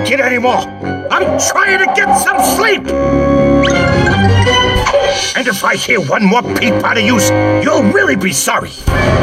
take it anymore. I'm trying to get some sleep. And if I hear one more peep out of you, you'll really be sorry.